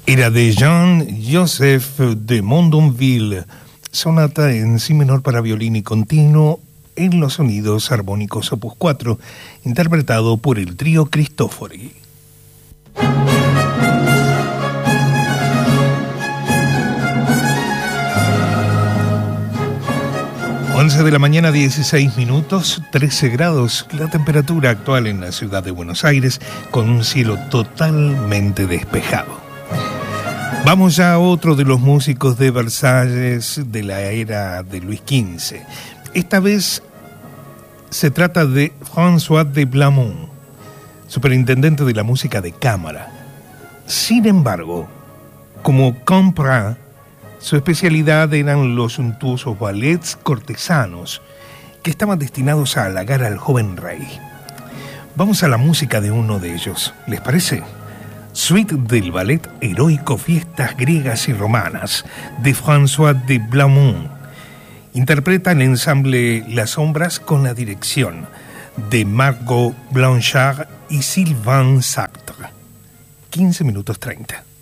Era de Jean-Joseph de Mondonville, sonata en si menor para violín y continuo en los sonidos armónicos opus 4, interpretado por el trío Cristofori. 11 de la mañana, 16 minutos, 13 grados, la temperatura actual en la ciudad de Buenos Aires, con un cielo totalmente despejado. Vamos ya a otro de los músicos de Versalles de la era de Luis XV. Esta vez se trata de François de Blamont, superintendente de la música de cámara. Sin embargo, como Comprat, su especialidad eran los suntuosos ballets cortesanos que estaban destinados a halagar al joven rey. Vamos a la música de uno de ellos, ¿les parece? Suite del ballet heroico Fiestas griegas y romanas de François de Blamont. Interpreta el ensamble Las Sombras con la dirección de Margot Blanchard y Sylvain Sartre. 15 minutos 30.